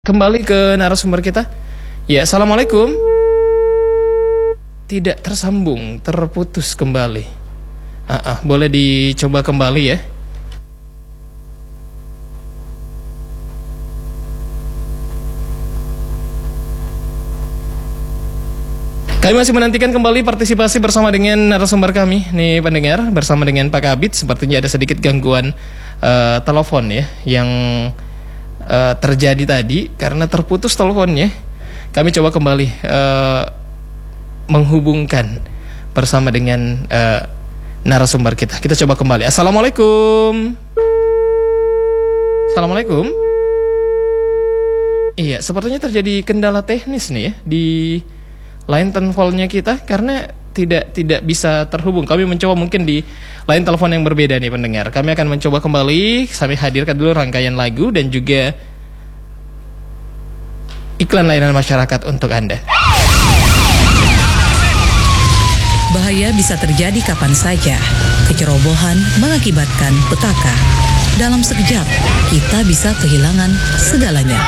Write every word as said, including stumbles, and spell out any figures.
kembali ke narasumber kita. Ya, assalamualaikum. Tidak tersambung, terputus kembali. Ah, ah, boleh dicoba kembali ya. Kami masih menantikan kembali partisipasi bersama dengan narasumber kami, nih pendengar, bersama dengan Pak Kabid. Sepertinya ada sedikit gangguan uh, telepon ya, yang uh, terjadi tadi karena terputus teleponnya. Kami coba kembali uh, menghubungkan bersama dengan uh, narasumber kita. Kita coba kembali. Assalamualaikum. Assalamualaikum. Iya, sepertinya terjadi kendala teknis nih ya di line teleponnya kita karena tidak tidak bisa terhubung. Kami mencoba mungkin di line telepon yang berbeda nih pendengar. Kami akan mencoba kembali. Kami hadirkan dulu rangkaian lagu dan juga iklan layanan masyarakat untuk Anda. Bahaya bisa terjadi kapan saja. Kecerobohan mengakibatkan petaka. Dalam sekejap, kita bisa kehilangan segalanya.